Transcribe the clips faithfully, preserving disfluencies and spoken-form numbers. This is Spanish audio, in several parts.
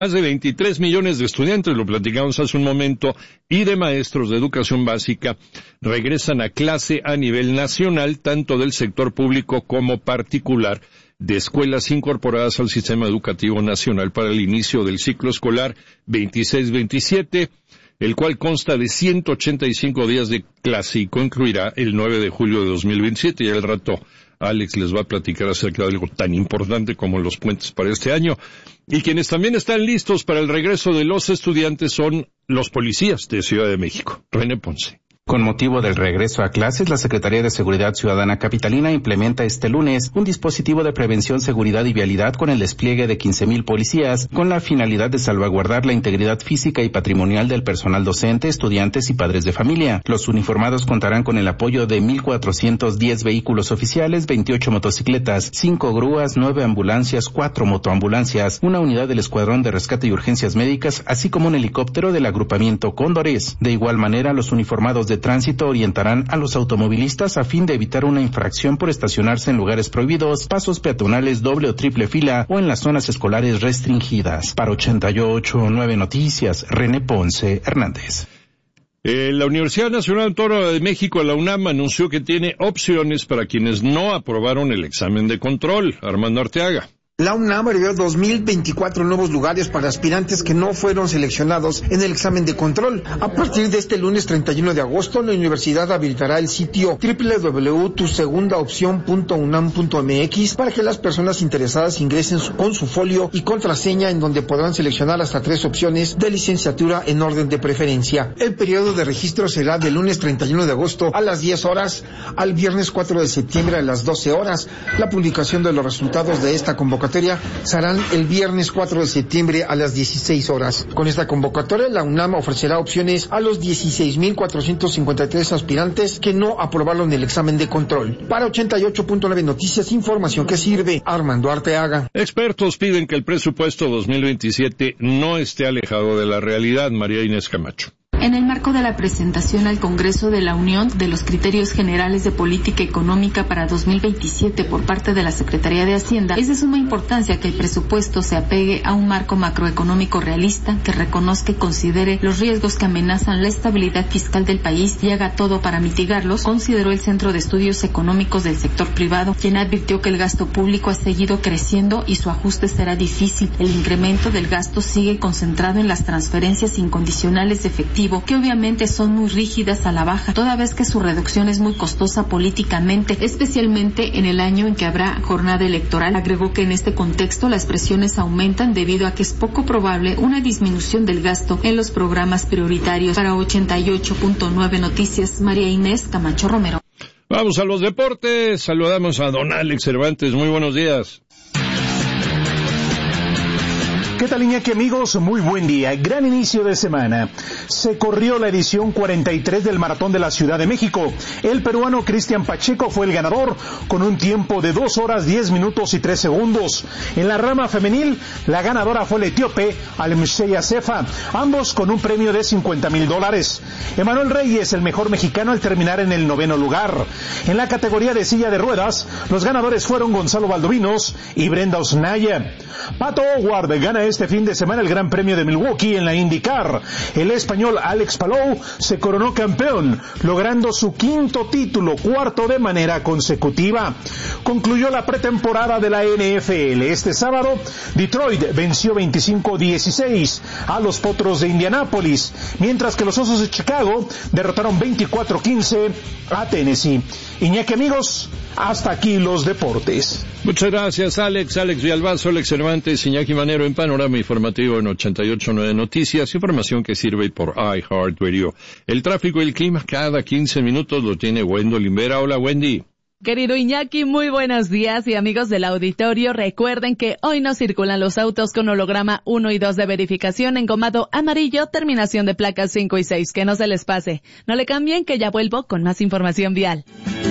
Más de veintitrés millones de estudiantes, lo platicamos hace un momento, y de maestros de educación básica regresan a clase a nivel nacional, tanto del sector público como particular, de escuelas incorporadas al sistema educativo nacional para el inicio del ciclo escolar veintiséis veintisiete, el cual consta de ciento ochenta y cinco días de clase y concluirá el nueve de julio de dos mil veintisiete. Y al rato Alex les va a platicar acerca de algo tan importante como los puentes para este año. Y quienes también están listos para el regreso de los estudiantes son los policías de Ciudad de México. René Ponce. Con motivo del regreso a clases, la Secretaría de Seguridad Ciudadana Capitalina implementa este lunes un dispositivo de prevención, seguridad y vialidad con el despliegue de quince mil policías, con la finalidad de salvaguardar la integridad física y patrimonial del personal docente, estudiantes y padres de familia. Los uniformados contarán con el apoyo de mil cuatrocientos diez vehículos oficiales, veintiocho motocicletas, cinco grúas, nueve ambulancias, cuatro motoambulancias, una unidad del Escuadrón de Rescate y Urgencias Médicas, así como un helicóptero del agrupamiento Cóndores. De igual manera, los uniformados de tránsito orientarán a los automovilistas a fin de evitar una infracción por estacionarse en lugares prohibidos, pasos peatonales doble o triple fila o en las zonas escolares restringidas. Para ochenta y ocho punto nueve Noticias, René Ponce Hernández. Eh, la Universidad Nacional Autónoma de México, la UNAM, anunció que tiene opciones para quienes no aprobaron el examen de control. Armando Arteaga. La UNAM abrió dos mil veinticuatro nuevos lugares para aspirantes que no fueron seleccionados en el examen de control. A partir de este lunes treinta y uno de agosto, la universidad habilitará el sitio doble u doble u doble u punto tu segunda opción punto unam punto m x para que las personas interesadas ingresen su, con su folio y contraseña, en donde podrán seleccionar hasta tres opciones de licenciatura en orden de preferencia. El periodo de registro será del lunes treinta y uno de agosto a las diez horas al viernes cuatro de septiembre a las doce horas. La publicación de los resultados de esta convocatoria serán el viernes cuatro de septiembre a las dieciséis horas. Con esta convocatoria, la UNAM ofrecerá opciones a los dieciséis mil cuatrocientos cincuenta y tres aspirantes que no aprobaron el examen de control. Para ochenta y ocho punto nueve Noticias, información que sirve. Armando Arteaga. Expertos piden que el presupuesto dos mil veintisiete no esté alejado de la realidad. María Inés Camacho. En el marco de la presentación al Congreso de la Unión de los Criterios Generales de Política Económica para dos mil veintisiete por parte de la Secretaría de Hacienda, es de suma importancia que el presupuesto se apegue a un marco macroeconómico realista que reconozca y considere los riesgos que amenazan la estabilidad fiscal del país y haga todo para mitigarlos, consideró el Centro de Estudios Económicos del Sector Privado, quien advirtió que el gasto público ha seguido creciendo y su ajuste será difícil. El incremento del gasto sigue concentrado en las transferencias incondicionales de efectivo, que obviamente son muy rígidas a la baja, toda vez que su reducción es muy costosa políticamente, especialmente en el año en que habrá jornada electoral. Agregó que en este contexto las presiones aumentan debido a que es poco probable una disminución del gasto en los programas prioritarios. Para ochenta y ocho punto nueve Noticias, María Inés Camacho Romero. Vamos a los deportes. Saludamos a don Alex Cervantes. Muy buenos días. ¿Qué tal, Iñaki, amigos? Muy buen día. Gran inicio de semana. Se corrió la edición cuarenta y tres del Maratón de la Ciudad de México. El peruano Cristian Pacheco fue el ganador con un tiempo de dos horas diez minutos y tres segundos. En la rama femenil, la ganadora fue el etíope Alemsheya Sefa, ambos con un premio de cincuenta mil dólares. Emanuel Reyes, el mejor mexicano, al terminar en el noveno lugar. En la categoría de silla de ruedas, los ganadores fueron Gonzalo Valdovinos y Brenda Osnaya. Pato Howard gana este fin de semana el Gran Premio de Milwaukee en la IndyCar. El español Alex Palou se coronó campeón, logrando su quinto título, cuarto de manera consecutiva. Concluyó la pretemporada de la N F L. Este sábado, Detroit venció veinticinco dieciséis a los Potros de Indianápolis, mientras que los Osos de Chicago derrotaron veinticuatro quince a Tennessee. Iñaki, amigos, hasta aquí los deportes. Muchas gracias, Alex. Alex Villalbazo, Alex Cervantes, Iñaki Manero en Panorama Informativo en ochenta y ocho punto nueve Noticias. Información que sirve por iHeartRadio. El tráfico y el clima cada quince minutos lo tiene Wendo Limbera. Hola, Wendy. Querido Iñaki, muy buenos días, y amigos del auditorio, recuerden que hoy no circulan los autos con holograma uno y dos de verificación, engomado amarillo, terminación de placas cinco y seis. Que no se les pase. No le cambien, que ya vuelvo con más información vial.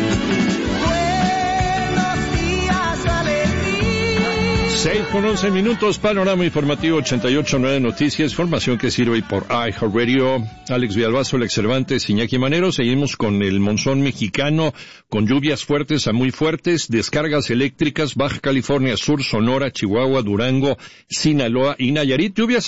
seis con once minutos, Panorama Informativo ochenta y ocho punto nueve Noticias, información que sirve por iHeartRadio. Alex Villalbazo, Alex Cervantes, Iñaki Manero. Seguimos con el monzón mexicano, con lluvias fuertes a muy fuertes, descargas eléctricas, Baja California Sur, Sonora, Chihuahua, Durango, Sinaloa y Nayarit. Lluvias